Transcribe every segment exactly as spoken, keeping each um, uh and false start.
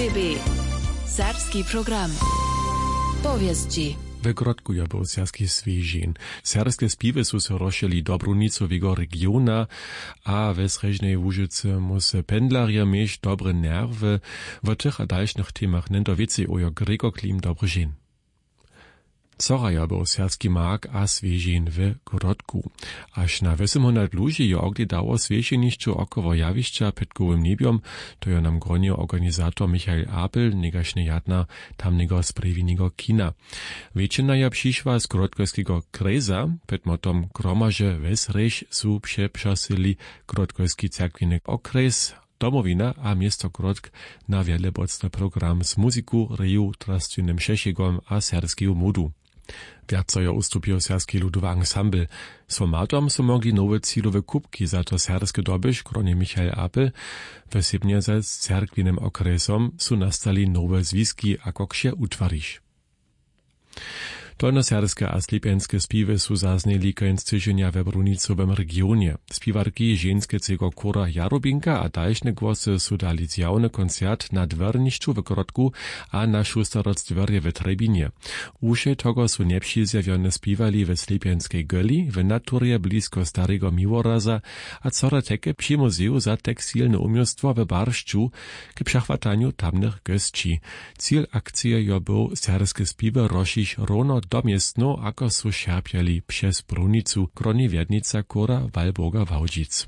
R B B. Serbski program. Povijesti. W Grodku je był serski swieżin. Serskie spiwy su se rozšili do brunicowego regiona, a we Srežnej Łużycy musi pendlarje mieć dobre nerwy. W tych a dalszych temach nento więcej o Gregor Klim dobry dzień. Cora je był serski mark a swieżin w Grodku. Aż na osemset ludzi je ogledało swieżiniszczu około jawišća petkovym niebiom, to je nam gronie organizator Michael Apel, negašne jadna tamnego sprewinego kina. Většina je přišła z Grodkojskiego kreza, pet motom gromaže Vesrež su přepřasili Grodkojski cerkwiny okres, domowina a miasto Grodk na wielebocny program z muziku, reju, trastwinem Šešegom a serskiego modu. Wierco je ustupił serski ludowy ensemble. Z formatom są mogli nowe cilowe kubki za to serskie dobysz, kronie Michael Apel. Wesebnie ze cerkwinem okresom su nastali nowe zwiski, a koksie utwariš. Dolnoserskie a slipenskie spiwy su zazneli końc tydzienia we brunicowym regionie. Spiwarki żeńskie cego kora Jarobinka a dalszne głosy su dali zjawny koncert na dwerniszczu w Grodku a na szóstorodztwerje w Trebinie. Usze tego su nieprzizjawione spiwali w slipenskiej Göli, w naturze blisko starego Miłoraza, a cora teke przy muzeum za tekstilne umiejstwo w Barszczu k przechwataniu tamnych gości. Cel akcji je był serskie spiwy rozšić rono domiestno, ako su šarpjali przez brunicu, kroni Wiednica kora Walburga Wałdzic.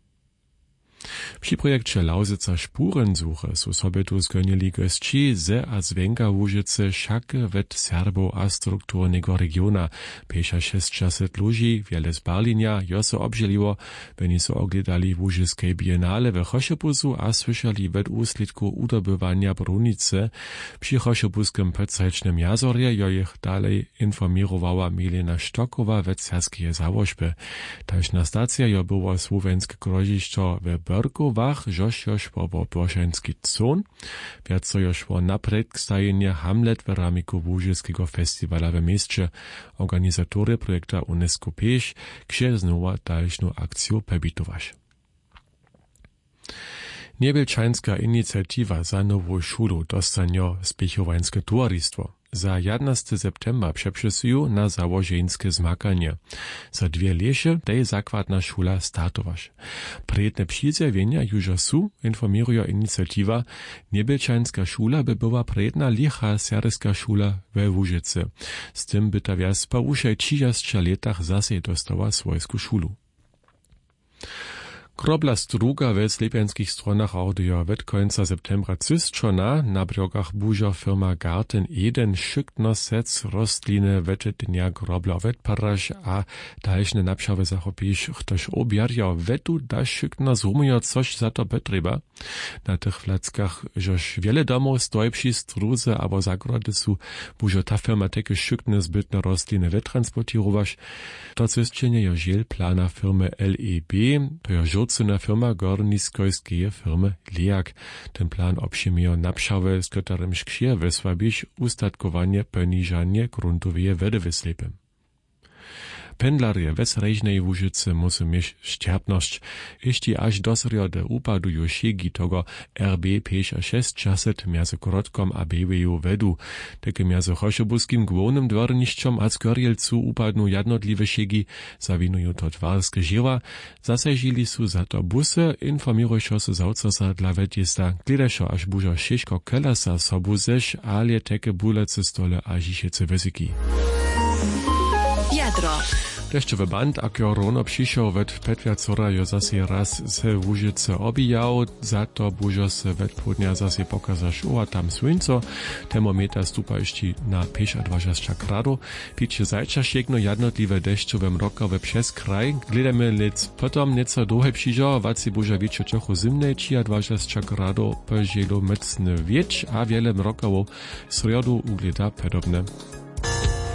Przy projekcie Lausica Spurensuche su sobie tu zgonili gości ze a zwenka Łużycy szak wet Serbo a strukturnego regiona. Pesza šestdesiat ludzi, wiele z Berlinia, jo se obželiło, wenn su ogledali Łużyskiej biennale w Choszebusu a słyszeli wet úslitku udobywania brunice. Przy choszebuskim podsrečnym jazorje jo ich dalej informirowała Milena Štokowa wet serskie założby. Taśna stacja jo było słowenskie groziszczo w Berkowach, žož još po Bošenski Zon, wierco još po napredkstajenie Hamlet w ramiku Łużyskiego festivala w mieście. Organizatory projekta UNESCO Peš, kše znowa dalšnu akciju pebitovaš. Niewielczańska inicjatywa za nową szulu dostanie spiechowańskie towarzystwo. Za jedenastego septembra przepisują na założeńskie zmakanie. Za dwie lesie tej zakładna szula startowasz. Predne przyzjawienia już su, informuje inicjatywa, Niewielczańska szula by była predna licha serska szula we Łużycy. Z tym by ta wiaspa uszej trzydziestu latach zase dostała swojską szulu. Groblast druga w slepenskich stronach audio wet końca septembra cystrzona na brogach burza firma Garten Eden szykno sec rostliny wete dnia grobla wet paraż a dalszne napszawe zachopisz ktoś objarja wetu da szykno zumujo coś za to betreba. Na tych flackach żoż wiele domów stoi przy struze abo zagrody su burza ta firma takie szykne zbytne rostliny wetransportirowasz. To cystrzenie jo žiel plana firmy L E B, to jo na firma gorniskojskie firmy Leak. Ten plan obšimio napšawe, z którym szksie wysłabisz ustatkowanie poniżanie gruntowej wody w Slepem. Pendlarje w Srežnej Łużycy muszą mieć ścierpność, jeśli aż do sredy upadują siegi tego R B Pesza šestdesiat między Grodkom a Beweju wedu. Takie między choszebuskim głównym dworniszczom a Skorielcu upadną jednotliwe siegi, zawinują to twarskie żyła, zasežili su za to busy, informirują się zawcosa dla wetjesta, gledajšo aż burza šiško kelasa sobu zeš, ale takie bulece stole a žišece wysyki. Jadro. Deszczowy band, a korono przyszło wet Petwiacora jo zase raz se Łużyce obijał, za to burza se wet południa zase pokazasz a tam słońco, termometer stupa jeszcze na dwadzieścia pięć gradu, picie zajcza sięgno jednotliwe deszczowe mrokowe przez kraj, gledamy lec potom nieco dłużej przyjrzał, wacy burza wiecie trochę zimnej, dwadzieścia gradu podzielu mocny wiecz, a wiele mrokowo sredu ugleda podobne.